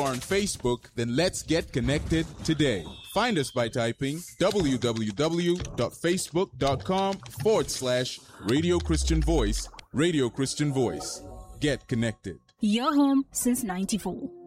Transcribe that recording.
are on Facebook, then let's get connected today. Find us by typing www.facebook.com/Radio Christian Voice, Radio Christian Voice. Get connected. Your home since 94.